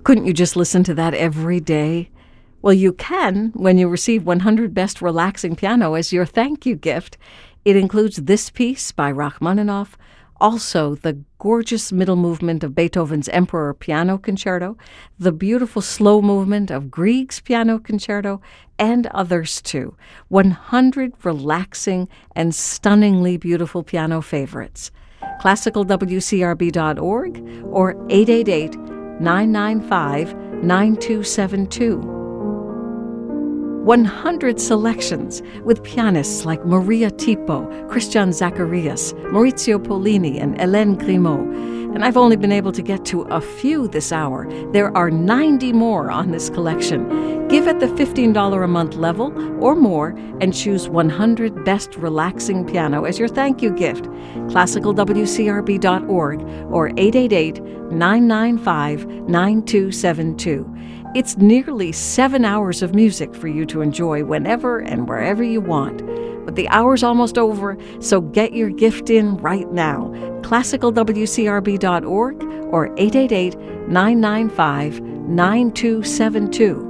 Couldn't you just listen to that every day? Well, you can when you receive 100 Best Relaxing Piano as your thank you gift. It includes this piece by Rachmaninoff, also the gorgeous middle movement of Beethoven's Emperor Piano Concerto, the beautiful slow movement of Grieg's Piano Concerto, and others too. 100 relaxing and stunningly beautiful piano favorites. ClassicalWCRB.org or 888-995-9272. 100 selections with pianists like Maria Tipo, Christian Zacharias, Maurizio Pollini, and Hélène Grimaud. And I've only been able to get to a few this hour. There are 90 more on this collection. Give at the $15 a month level or more and choose 100 Best Relaxing Piano as your thank you gift. ClassicalWCRB.org or 888-995-9272. It's nearly 7 hours of music for you to enjoy whenever and wherever you want. But the hour's almost over, so get your gift in right now. ClassicalWCRB.org or 888-995-9272.